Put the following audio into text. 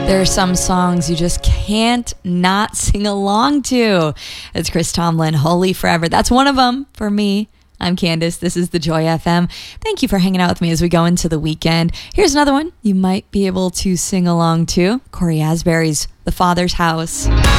There are some songs you just can't not sing along to. It's Chris Tomlin, Holy Forever. That's one of them for me. I'm Candace. This is the Joy FM. Thank you for hanging out with me as we go into the weekend. Here's another one you might be able to sing along to. Corey Asbury's The Father's House.